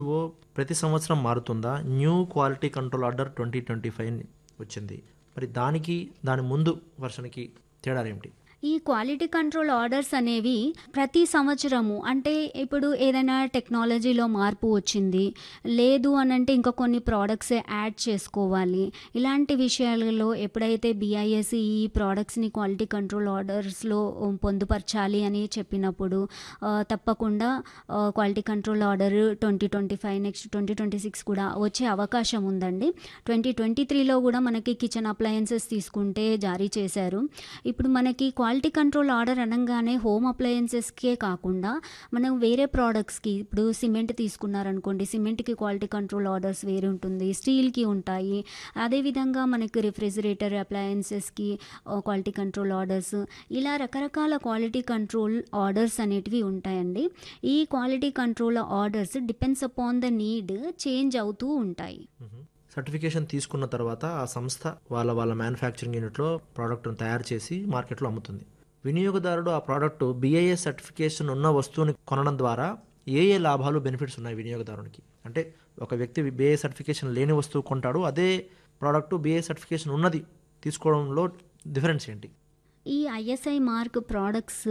ఓ ప్రతి సంవత్సరం మారుతుందా? న్యూ క్వాలిటీ కంట్రోల్ ఆర్డర్ 2025 వచ్చింది. మరి దానికి, దాని ముందు వర్షన్‌కి తేడాలేమిటి? ఈ క్వాలిటీ కంట్రోల్ ఆర్డర్స్ అనేవి ప్రతి సంవత్సరము అంటే ఇప్పుడు ఏదైనా టెక్నాలజీలో మార్పు వచ్చింది. లేదు అనంటే ఇంకా కొన్ని ప్రొడక్ట్స్ యాడ్ చేసుకోవాలి. ఇలాంటి విషయాలలో ఎప్పుడైతే BIS ఈ ప్రొడక్ట్స్‌ని క్వాలిటీ కంట్రోల్ ఆర్డర్స్‌లో పొందుపరచాలి అని చెప్పినప్పుడు తప్పకుండా క్వాలిటీ కంట్రోల్ ఆర్డర్ 2025 నెక్స్ట్ 2026 కూడా వచ్చే అవకాశం ఉందండి. 2023లో కూడా మనకి కిచెన్ అప్లయెన్సెస్ తీసుకుంటే జారీ చేశారు. ఇప్పుడు మనకి క్వాలిటీ కంట్రోల్ ఆర్డర్ అనంగానే హోమ్ అప్లయెన్సెస్‌కే కాకుండా మనం వేరే ప్రొడక్ట్స్‌కి ఇప్పుడు సిమెంట్ తీసుకున్నారనుకోండి, సిమెంట్‌కి క్వాలిటీ కంట్రోల్ ఆర్డర్స్ వేరే ఉంటుంది. స్టీల్‌కి ఉంటాయి. అదేవిధంగా మనకి రిఫ్రిజిరేటర్ అప్లయెన్సెస్‌కి క్వాలిటీ కంట్రోల్ ఆర్డర్స్, ఇలా రకరకాల క్వాలిటీ కంట్రోల్ ఆర్డర్స్ అనేటివి ఉంటాయండి. ఈ quality control orders depends upon the need change అవుతూ ఉంటాయి. సర్టిఫికేషన్ తీసుకున్న తర్వాత ఆ సంస్థ వాళ్ళ మ్యానుఫ్యాక్చరింగ్ యూనిట్‌లో ప్రోడక్ట్‌ని తయారు చేసి మార్కెట్‌లో అమ్ముతుంది. వినియోగదారుడు ఆ ప్రోడక్ట్ BIS సర్టిఫికేషన్ ఉన్న వస్తువుని కొనడం ద్వారా ఏ లాభాలు, బెనిఫిట్స్ ఉన్నాయి వినియోగదారునికి? అంటే ఒక వ్యక్తి BIS సర్టిఫికేషన్ లేని వస్తువు కొంటాడు. అదే ప్రోడక్ట్ BIS సర్టిఫికేషన్ ఉన్నది తీసుకోవడంలో డిఫరెన్స్ ఏంటి? ఈ ISI మార్క్ ప్రొడక్ట్స్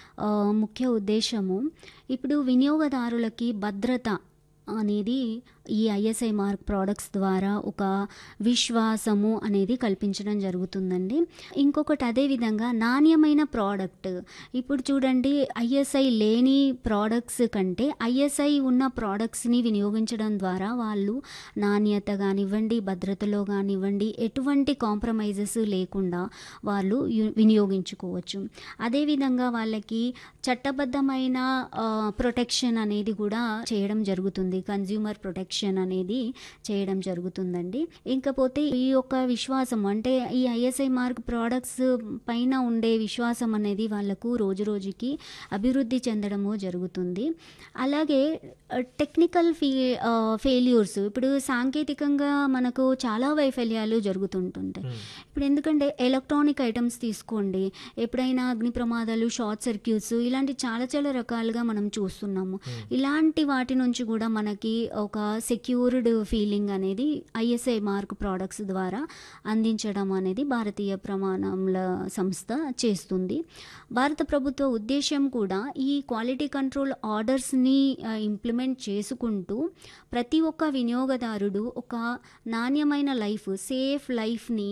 ముఖ్య ఉద్దేశము ఇప్పుడు వినియోగదారులకి భద్రత అనేది ఈ ISI మార్క్ ప్రొడక్ట్స్ ద్వారా ఒక విశ్వాసము అనేది కల్పించడం జరుగుతుందండి. ఇంకొకటి అదేవిధంగా నాణ్యమైన ప్రోడక్ట్. ఇప్పుడు చూడండి, ISI లేని ప్రోడక్ట్స్ కంటే ISI ఉన్న ప్రోడక్ట్స్‌ని వినియోగించడం ద్వారా వాళ్ళు నాణ్యత కానివ్వండి, భద్రతలో కానివ్వండి, ఎటువంటి కాంప్రమైజెస్ లేకుండా వాళ్ళు వినియోగించుకోవచ్చు. అదేవిధంగా వాళ్ళకి చట్టబద్ధమైన ప్రొటెక్షన్ అనేది కూడా చేయడం జరుగుతుంది. కన్జ్యూమర్ ప్రొటెక్షన్ అనేది చేయడం జరుగుతుందండి. ఇంకపోతే ఈ యొక్క విశ్వాసం అంటే ఈ ISI మార్క్ ప్రొడక్ట్స్ పైన ఉండే విశ్వాసం అనేది వాళ్ళకు రోజు రోజుకి అభివృద్ధి చెందడము జరుగుతుంది. అలాగే టెక్నికల్ ఫెయిల్యూర్స్, ఇప్పుడు సాంకేతికంగా మనకు చాలా వైఫల్యాలు జరుగుతుంటుంటాయి. ఇప్పుడు ఎందుకంటే ఎలక్ట్రానిక్ ఐటమ్స్ తీసుకోండి, ఎప్పుడైనా అగ్ని ప్రమాదాలు, షార్ట్ సర్క్యూట్స్ ఇలాంటి చాలా చాలా రకాలుగా మనం చూస్తున్నాము. ఇలాంటి వాటి నుంచి కూడా మనకి ఒక సెక్యూర్డ్ ఫీలింగ్ అనేది ISI మార్క్ ప్రోడక్ట్స్ ద్వారా అందించడం అనేది భారతీయ ప్రమాణముల సంస్థ చేస్తుంది. భారత ప్రభుత్వ ఉద్దేశం కూడా ఈ క్వాలిటీ కంట్రోల్ ఆర్డర్స్ని ఇంప్లిమెంట్ చేసుకుంటూ ప్రతి ఒక్క వినియోగదారుడు ఒక నాణ్యమైన లైఫ్, సేఫ్ లైఫ్ని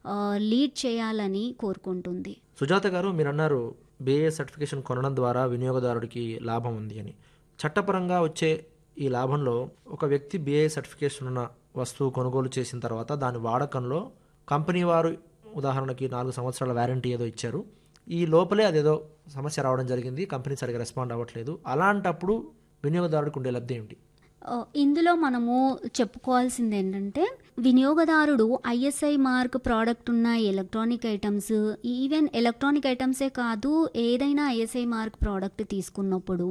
లీడ్ చేయాలని కోరుకుంటుంది. సుజాత గారు, మీరు అన్నారు BIS సర్టిఫికేషన్ కొనడం ద్వారా వినియోగదారుడికి లాభం ఉంది అని. చట్టపరంగా వచ్చే ఈ లాభంలో ఒక వ్యక్తి BIS సర్టిఫికేషన్ ఉన్న వస్తువు కొనుగోలు చేసిన తర్వాత దాని వాడకంలో కంపెనీ వారు ఉదాహరణకి 4 సంవత్సరాల వారంటీ ఏదో ఇచ్చారు. ఈ లోపలే అదేదో సమస్య రావడం జరిగింది, కంపెనీ సరిగా రెస్పాండ్ అవ్వట్లేదు. అలాంటప్పుడు వినియోగదారుడికి ఉండే లబ్ధి ఏమిటి? ఇందులో మనము చెప్పుకోవాల్సింది ఏంటంటే, వినియోగదారుడు ISI మార్క్ ప్రోడక్ట్ ఉన్న ఎలక్ట్రానిక్ ఐటమ్స్, ఈవెన్ ఎలక్ట్రానిక్ ఐటమ్సే కాదు, ఏదైనా ISI మార్క్ ప్రోడక్ట్ తీసుకున్నప్పుడు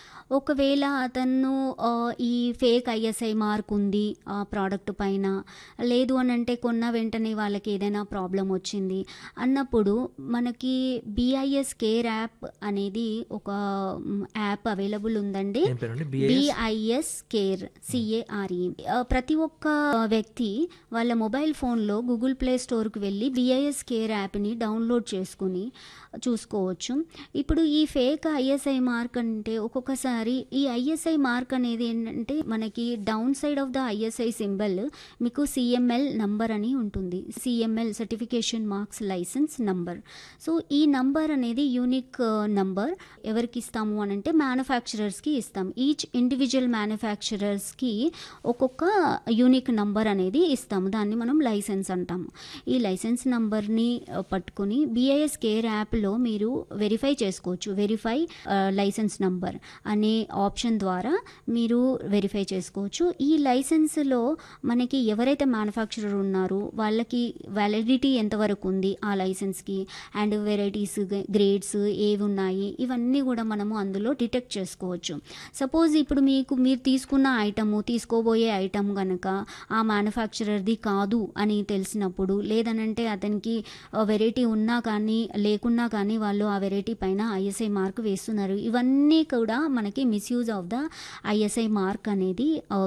ఒకవేళ అతను ఈ ఫేక్ ISI మార్క్ ఉంది ఆ ప్రోడక్ట్ పైన, లేదు అని అంటే కొన్న వెంటనే వాళ్ళకి ఏదైనా ప్రాబ్లం వచ్చింది అన్నప్పుడు మనకి BIS కేర్ యాప్ అనేది ఒక యాప్ అవైలబుల్ ఉందండి. BIS care, CARE. ప్రతి ఒక్క వ్యక్తి వాళ్ళ మొబైల్ ఫోన్లో గూగుల్ ప్లే స్టోర్కి వెళ్ళి BIS కేర్ యాప్ని డౌన్లోడ్ చేసుకుని చూసుకోవచ్చు. ఇప్పుడు ఈ ఫేక్ ISI మార్క్ అంటే ఒక్కొక్కసారి ఈ ISI మార్క్ అనేది ఏంటంటే మనకి down side of the ISI symbol మీకు CML నంబర్ అని ఉంటుంది. CML certification marks licence number. So ఈ నంబర్ అనేది యూనిక్ నంబర్. ఎవరికి ఇస్తాము అని అంటే మ్యానుఫ్యాక్చరర్స్కి ఇస్తాం. ఈచ్ ఇండివిజువల్ మ్యానుఫ్యాక్చరర్స్కి ఒక్కొక్క యూనిక్ నంబర్ అనేది ఇస్తాము. దాన్ని మనం లైసెన్స్ అంటాము. ఈ లైసెన్స్ నంబర్ని పట్టుకొని BIS కేర్ యాప్లో మీరు వెరిఫై చేసుకోవచ్చు. వెరిఫై లైసెన్స్ నంబర్ అనే ఆప్షన్ ద్వారా మీరు వెరిఫై చేసుకోవచ్చు. ఈ లైసెన్స్లో మనకి ఎవరైతే మ్యానుఫ్యాక్చరర్ ఉన్నారో వాళ్ళకి వ్యాలిడిటీ ఎంతవరకు ఉంది ఆ లైసెన్స్కి, అండ్ వెరైటీస్, గ్రేడ్స్ ఏవి ఉన్నాయి, ఇవన్నీ కూడా మనము అందులో డిటెక్ట్ చేసుకోవచ్చు. సపోజ్ ఇప్పుడు మీరు తీసుకున్న ఐటము, తీసుకోబోయే ఐటమ్ కనుక ఆ మ్యానుఫ్యాక్చరర్ది కాదు అని తెలిసినప్పుడు, లేదనంటే అతనికి వెరైటీ ఉన్నా కానీ లేకున్నా కానీ వాళ్ళు ఆ వెరైటీ పైన ISI మార్క్ వేస్తున్నారు, ఇవన్నీ కూడా మనకి misuse of the ISI mark అనేది